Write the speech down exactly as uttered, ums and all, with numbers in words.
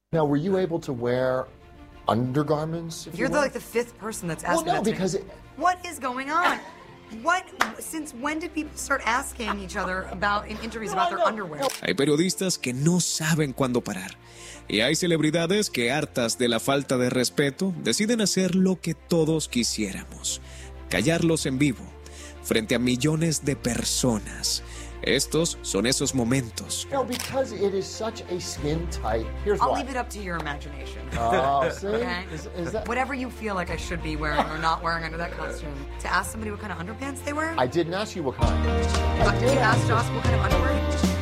Now, were you able to wear undergarments? You're you the, like the fifth person that's asked well, me no, that because today. it, What is going on? What? Since when did people start asking each other about in interviews about their underwear? Hay periodistas que no saben cuándo parar. Y hay celebridades que, hartas de la falta de respeto, deciden hacer lo que todos quisiéramos: callarlos en vivo, frente a millones de personas. Estos son esos momentos. no, because it is such a skin tight. Here's I'll why. leave it up to your imagination. Oh, see? Okay? Is, is that? Whatever you feel like I should be wearing or not wearing under that costume. To ask somebody what kind of underpants they wear? I didn't ask you what kind. Uh, I Did you ask ask Joss what kind of underwear?